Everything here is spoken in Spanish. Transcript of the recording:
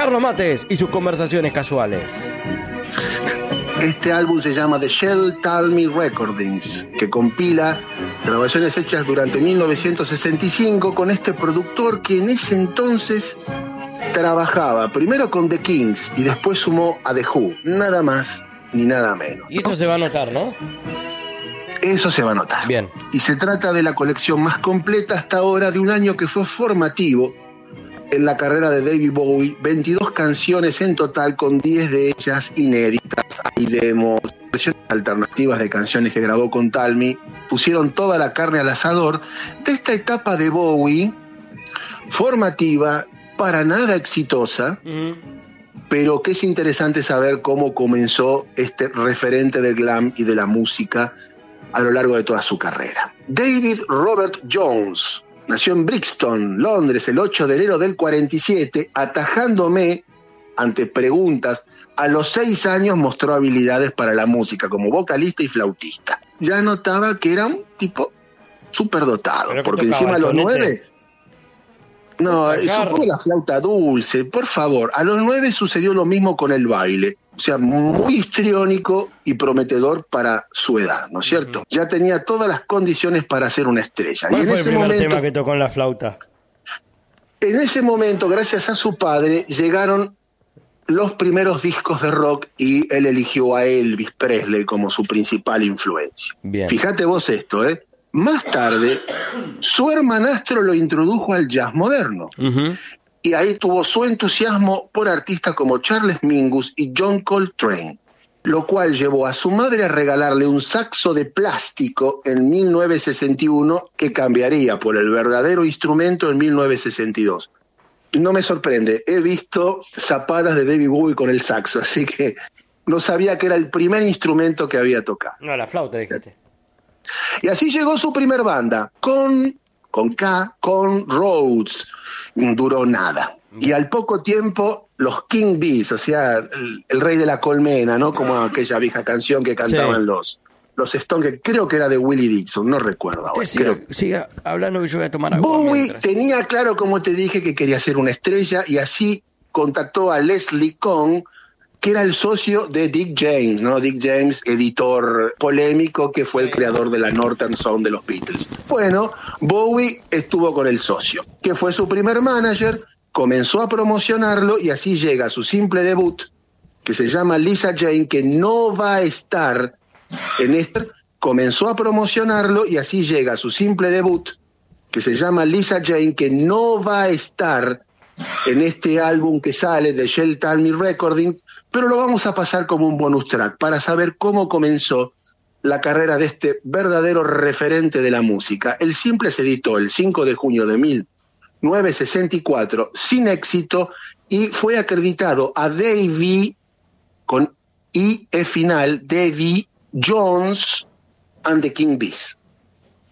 Carlos Mates y sus conversaciones casuales. Este álbum se llama The Shel Talmy Recordings, que compila grabaciones hechas durante 1965 con este productor que en ese entonces trabajaba primero con The Kings y después sumó a The Who, nada más ni nada menos. Y eso se va a notar, ¿no? Eso se va a notar. Bien. Y se trata de la colección más completa hasta ahora de un año que fue formativo en la carrera de David Bowie, 22 canciones en total, con 10 de ellas inéditas. Hay demos, versiones alternativas de canciones que grabó con Talmy, pusieron toda la carne al asador de esta etapa de Bowie, formativa, para nada exitosa, pero que es interesante saber cómo comenzó este referente del glam y de la música a lo largo de toda su carrera. David Robert Jones nació en Brixton, Londres, el 8 de enero del 47, atajándome ante preguntas. A los 6 años mostró habilidades para la música como vocalista y flautista. Ya notaba que era un tipo superdotado, porque encima a los 9... No, supongo la flauta dulce, por favor. A los 9 sucedió lo mismo con el baile. O sea, muy histriónico y prometedor para su edad, ¿no es cierto? Ya tenía todas las condiciones para ser una estrella. ¿Cuál y en fue ese el primer momento, tema que tocó en la flauta? En ese momento, gracias a su padre, llegaron los primeros discos de rock y él eligió a Elvis Presley como su principal influencia. Bien. Fíjate vos esto, ¿eh? Más tarde, su hermanastro lo introdujo al jazz moderno. Y ahí tuvo su entusiasmo por artistas como Charles Mingus y John Coltrane, lo cual llevó a su madre a regalarle un saxo de plástico en 1961 que cambiaría por el verdadero instrumento en 1962. No me sorprende, he visto zapadas de David Bowie con el saxo, así que no sabía que era el primer instrumento que había tocado. No, la flauta, dijiste. Y así llegó su primer banda, con Rhodes. Duró nada. Y al poco tiempo, los King Bees, o sea, el rey de la colmena, ¿no? Como aquella vieja canción que cantaban los Stones, que creo que era de Willie Dixon, no recuerdo ahora. Siga hablando que yo voy a tomar agua. Bowie mientras. tenía claro, como te dije, que quería ser una estrella y así contactó a Leslie Kohn, que era el socio de Dick James, ¿no? Dick James, editor polémico, que fue el creador de la Northern Sound de los Beatles. Bueno, Bowie estuvo con el socio, que fue su primer manager, comenzó a promocionarlo y así llega a su simple debut, que se llama Lisa Jane, que no va a estar en este... Comenzó a promocionarlo y así llega a su simple debut, que se llama Lisa Jane, que no va a estar en este álbum que sale de Shel Talmy Recording, pero lo vamos a pasar como un bonus track para saber cómo comenzó la carrera de este verdadero referente de la música. El simple se editó el 5 de junio de 1964 sin éxito y fue acreditado a Davy, con IE final, Davy Jones and the King Bees.